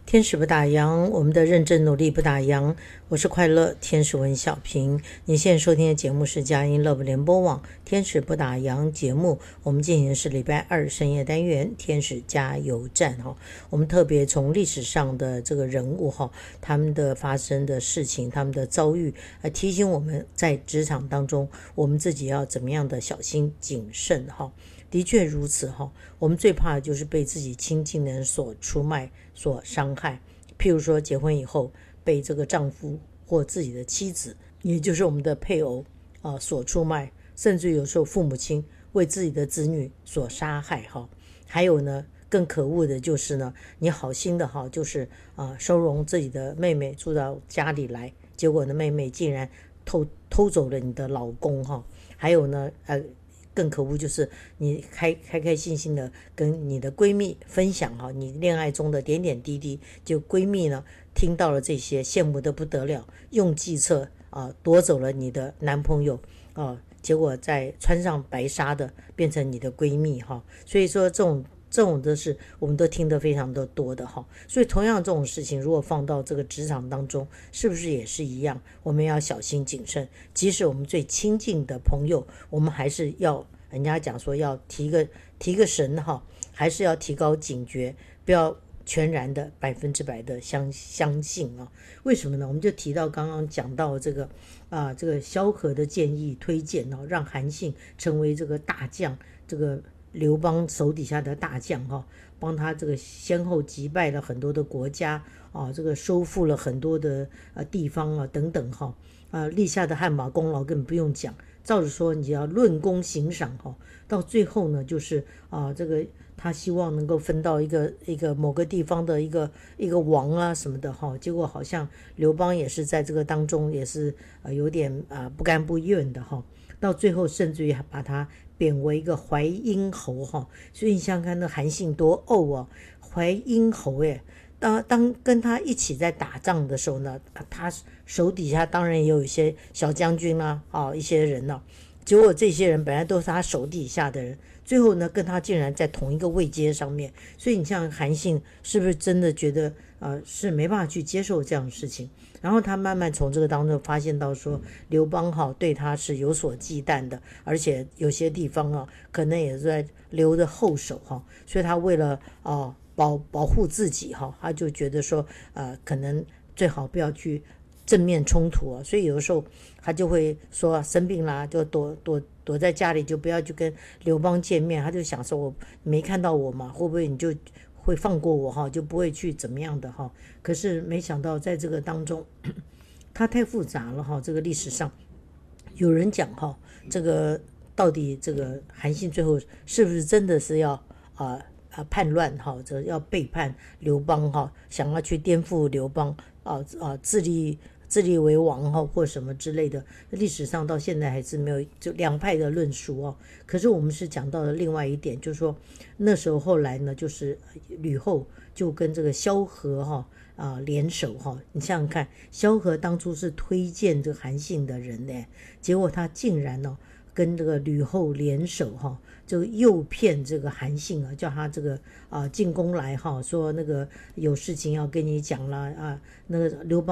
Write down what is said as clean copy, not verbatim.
天使不打烊，我们的认真努力不打烊。我是快乐天使文小平。你现在收听的节目是佳音乐联播网天使不打烊节目。我们进行的是礼拜二深夜单元天使加油站。我们特别从历史上的这个人物他们的发生的事情，他们的遭遇，提醒我们在职场当中我们自己要怎么样的小心谨慎。的确如此，我们最怕的就是被自己亲近的人所出卖所伤害。譬如说结婚以后被这个丈夫或自己的妻子，也就是我们的配偶所出卖，甚至有时候父母亲为自己的子女所杀害。还有呢，更可恶的就是呢，你好心的就是收容自己的妹妹住到家里来，结果呢妹妹竟然偷走了你的老公。还有呢更可恶就是你开心心的跟你的闺蜜分享你恋爱中的点点滴滴，就闺蜜呢听到了这些羡慕的不得了，用计策夺走了你的男朋友结果再穿上白纱的变成你的闺蜜所以说这种的是我们都听得非常的多的所以同样这种事情如果放到这个职场当中，是不是也是一样？我们要小心谨慎，即使我们最亲近的朋友，我们还是要，人家讲说要提个神还是要提高警觉，不要全然的100%的相信为什么呢？我们就提到刚刚讲到这个萧何的建议推荐让韩信成为这个大将，这个刘邦手底下的大将帮他这个先后击败了很多的国家这个收复了很多的地方等等立下的汗马功劳根本不用讲。照着说你要论功行赏到最后呢就是这个他希望能够分到一个某个地方的一个王什么的结果好像刘邦也是在这个当中也是有点不甘不愿的到最后甚至于把他贬为一个淮阴侯所以你想想看那韩信多淮阴侯当跟他一起在打仗的时候呢，他手底下当然也有一些小将军一些人结果这些人本来都是他手底下的人，最后呢跟他竟然在同一个位阶上面，所以你像韩信是不是真的觉得是没办法去接受这样的事情？然后他慢慢从这个当中发现到说刘邦对他是有所忌惮的，而且有些地方可能也是在留着后手所以他为了保护自己他就觉得说可能最好不要去正面冲突所以有的时候他就会说生病啦就躲在家里，就不要去跟刘邦见面，他就想说我没看到我嘛，会不会你就会放过我就不会去怎么样的可是没想到在这个当中他太复杂了这个历史上有人讲这个到底这个韩信最后是不是真的是要叛乱这要背叛刘邦想要去颠覆刘邦自立为王或什么之类的，历史上到现在还是没有就两派的论述可是我们是讲到了另外一点，就是说那时候后来呢，就是吕后就跟这个萧何联手你想想看，萧何当初是推荐这个韩信的人呢，结果他竟然跟这个吕后联手就诱骗这个韩信叫他这个进宫来说那个有事情要跟你讲了那个刘邦